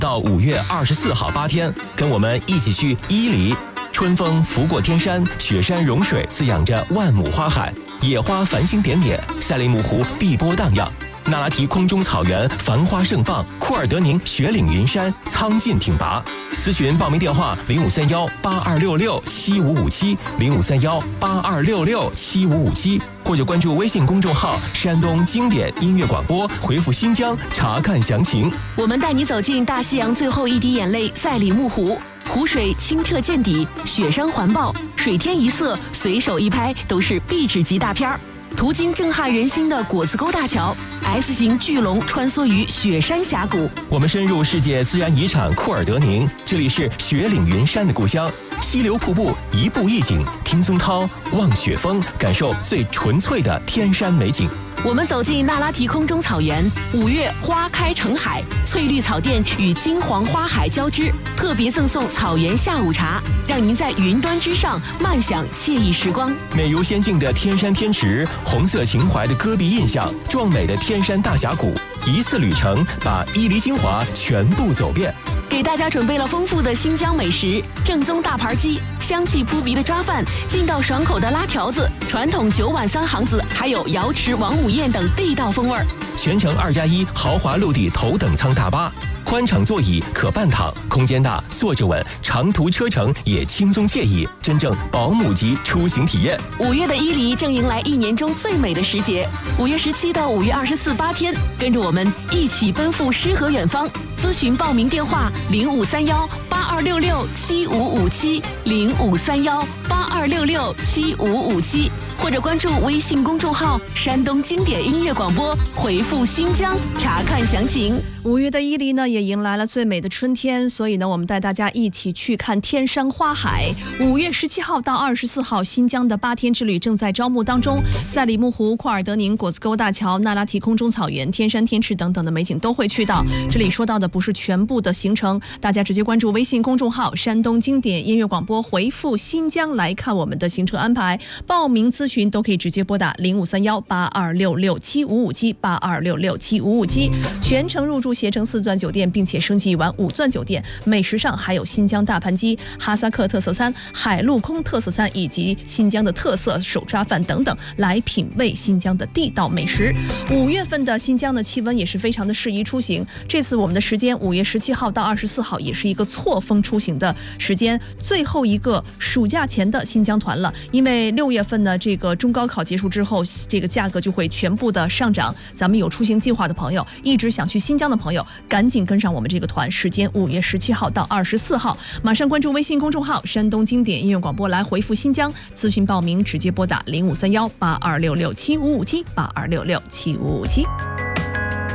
到5月24号8天，跟我们一起去伊犁。春风拂过天山，雪山融水滋养着万亩花海，野花繁星点点，赛里木湖碧波荡漾，那拉提空中草原繁花盛放，库尔德宁雪岭云山苍劲挺拔。咨询报名电话053182667557，053182667557，或者关注微信公众号山东经典音乐广播，回复新疆查看详情。 我们带你走进大西洋最后一滴眼泪赛里木湖，湖水清澈见底，雪山环抱，水天一色，随手一拍都是壁纸级大片儿。途经震撼人心的果子沟大桥 ，S 型巨龙穿梭于雪山峡谷。 我们深入世界自然遗产库尔德宁，这里是雪岭云山的故乡。溪流瀑布，一步一景，听松涛，望雪峰，感受最纯粹的天山美景。 我们走进那拉提空中草原，5月花开成海，翠绿草甸与金黄花海交织，特别赠送草原下午茶，让您在云端之上慢享惬意时光。 美如仙境的天山天池，红色情怀的戈壁印象，壮美的天山大峡谷，一次旅程把伊犁精华全部走遍。 给大家准备了丰富的新疆美食，正宗大盘鸡，香气扑鼻的抓饭，劲道爽口的拉条子，传统9碗3行子，还有瑶池王五宴等地道风味儿。 全程2+1豪华陆地头等舱大巴，宽敞座椅可半躺，空间大，坐着稳，长途车程也轻松惬意，真正保姆级出行体验。 5月的伊犁正迎来1年中最美的时节，5月17到5月24 8天，跟着我们一起奔赴诗和远方。咨询报名电话053182667557，053182667557，或者关注微信公众号山东经典音乐广播，回复新疆查看详情。 5月的伊犁呢也迎来了最美的春天，所以呢我们带大家一起去看天山花海。5月17号到24号，新疆的8天之旅正在招募当中，赛里木湖、库尔德宁、果子沟大桥、那拉提空中草原、天山天池等等的美景都会去到。这里说到的不是全部的行程，大家直接关注微信公众号山东经典音乐广播，回复新疆来看我们的行程安排。报名咨询都可以直接拨打053182667557，82667557，全程入住携程4钻酒店，并且升级一晚5钻酒店。美食上还有新疆大盘鸡、哈萨克特色餐、海陆空特色餐以及新疆的特色手抓饭等等，来品味新疆的地道美食。5月份的新疆的气温也是非常的适宜出行，这次我们的时间5月17号到24号也是一个错峰出行的时间，最后一个暑假前的新疆团了。因为6月份呢，这个中高考结束之后，这个价格就会全部的上涨。咱们有出行计划的朋友，一直想去新疆的朋友，赶紧跟上我们这个团，时间5月17号到24号，马上关注微信公众号山东经典音乐广播来回复新疆，咨询报名直接拨打053182667557，82667557。